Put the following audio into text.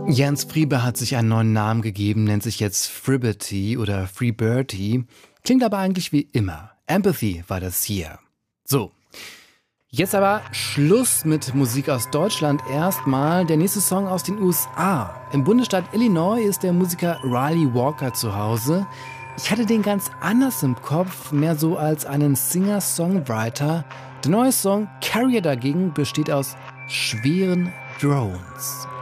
Jens Friebe hat sich einen neuen Namen gegeben, nennt sich jetzt Friberty oder Freeberty. Klingt aber eigentlich wie immer. Empathy war das hier. So, jetzt aber Schluss mit Musik aus Deutschland. Erstmal der nächste Song aus den USA. Im Bundesstaat Illinois ist der Musiker Riley Walker zu Hause. Ich hatte den ganz anders im Kopf, mehr so als einen Singer-Songwriter. Der neue Song Carrier dagegen besteht aus schweren Drones.